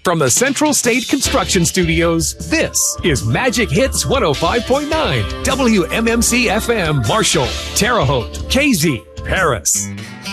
From the Central State Construction Studios, this is Magic Hits 105.9, WMMC FM, Marshall, Terre Haute, KZ, Paris.